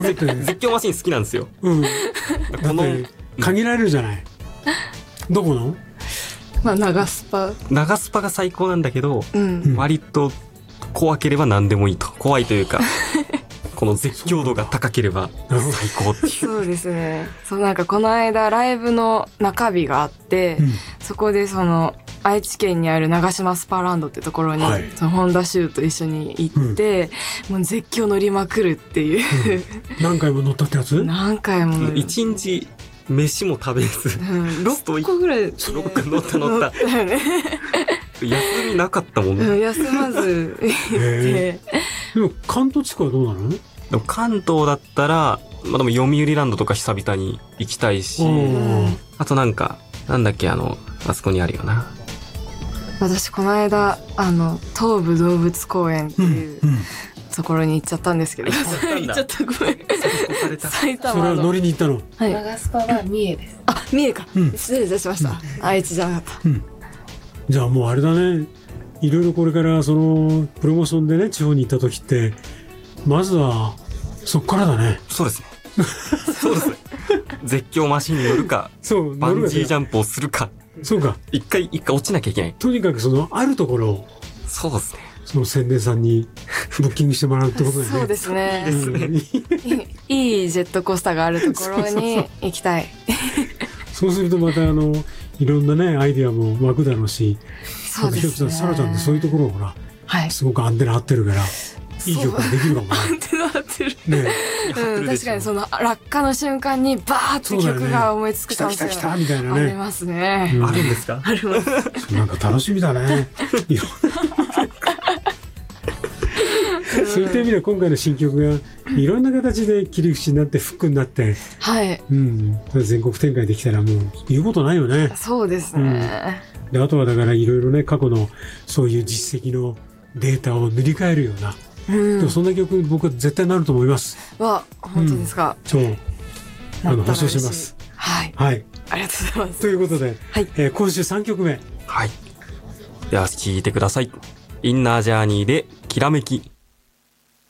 絶叫マシン好きなんですよ。 うん。だこのって限られるじゃない。どこの？ まあ長スパ。 長スパが最高なんだけど、 うん。 割と怖ければ何でもいいと。怖いというかこの絶叫度が高ければ最高っていう。 そうですね。そうなんかこの間ライブの中日があって、 うんそこでその愛知県にある長島スパランドってところに、 はい、 その本田修と一緒に行って、もう絶叫乗りまくるっていう、 何回も乗ったってやつ？ 何回も乗る。 一日飯も食べず、 6個ぐらい、ね、 乗った乗ったよね。 休みなかったもんね。 休まず行って。 でも関東地区はどうなの？ でも関東だったら、まあ、でも読売ランドとか久々に行きたいし、あとなんだっけあそこにあるよな。 私この間東武動物公園っていうところに行っちゃったんですけど、行っちゃったごめん。埼玉の。 それは乗りに行ったの？ はい。 長スパは三重です。 あ、三重か。失礼いたしました。愛知じゃなかった。 じゃあもうあれだね。いろいろこれからそのプロモーションでね地方に行った時ってまずはそっからだね。 そうですね。そうです。絶叫マシンに乗るか、バンジージャンプをするか。 そうか。 一回落ちなきゃいけない。 とにかくそのあるところを。 そうですね。 その宣伝さんにブッキングしてもらうってことだよね。 そうですね。いいジェットコースターがあるところに行きたい。 そうするとまたいろんなねアイディアも湧くだろうし、 そうですね。 サラちゃんってそういうところをほら、はい、すごくアンテナ張ってるから。いい曲ができるかもね。 アンテナ張ってる。 ね、 確かにその落下の瞬間にバーって曲が思いつくかもしれない。 来たみたいなね。 ありますね。 あるんですか？ あります。 なんか楽しみだね。そういった意味で今回の新曲がいろんな形で切り口になってフックになって、 はい。 全国展開できたらもう言うことないよね。 そうですね。 であとはだからいろいろね過去のそういう実績のデータを塗り替えるような。そんな曲僕は絶対なると思います。 わ、本当ですか。 そう保証します。 はい。 はい。 ありがとうございます。 ということで、 はい、 今週3曲目。はい。では聴いてください。インナージャーニーできらめき。